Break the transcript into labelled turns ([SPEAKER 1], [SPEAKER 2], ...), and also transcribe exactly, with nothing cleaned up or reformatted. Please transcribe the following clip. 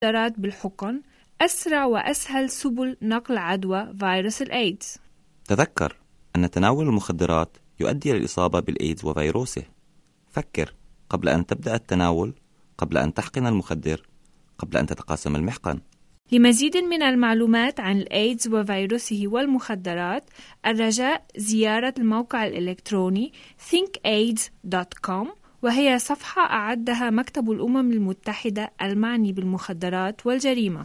[SPEAKER 1] المخدرات بالحقن أسرع وأسهل سبل نقل عدوى فيروس الإيدز.
[SPEAKER 2] تذكر أن تناول المخدرات يؤدي للإصابة بالإيدز وفيروسه. فكر قبل أن تبدأ التناول، قبل أن تحقن المخدر، قبل أن تتقاسم المحقن.
[SPEAKER 1] لمزيد من المعلومات عن الإيدز وفيروسه والمخدرات، الرجاء زيارة الموقع الإلكتروني think aids دوت كوم، وهي صفحة أعدها مكتب الأمم المتحدة المعني بالمخدرات والجريمة.